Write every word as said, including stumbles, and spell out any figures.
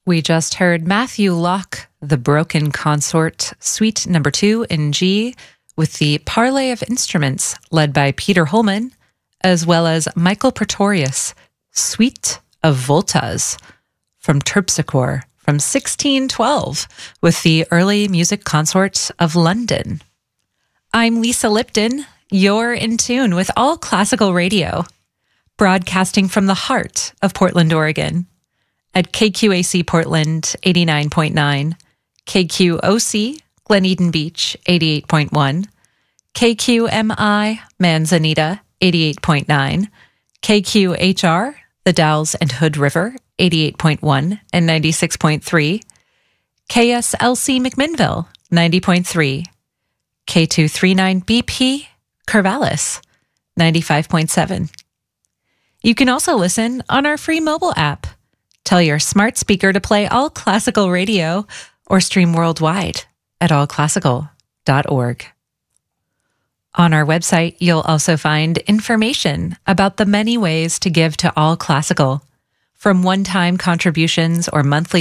We just heard Matthew Locke, The Broken Consort, Suite number two in G, with the Parley of Instruments, led by Peter Holman, as well as Michael Pretorius, Suite of Voltas, from Terpsichore, from sixteen twelve, with the Early Music Consort of London. I'm Lisa Lipton. You're in tune with All Classical Radio, broadcasting from the heart of Portland, Oregon, at K Q A C Portland eighty-nine point nine, K Q O C Glen Eden Beach eighty-eight point one, K Q M I Manzanita eighty-eight point nine, K Q H R The Dalles and Hood River eighty-eight point one and ninety-six point three, K S L C McMinnville ninety point three, K two thirty-nine B P Corvallis ninety-five point seven. You can also listen on our free mobile app. Tell your smart speaker to play All Classical Radio or stream worldwide at all classical dot org. On our website, you'll also find information about the many ways to give to All Classical, from one-time contributions or monthly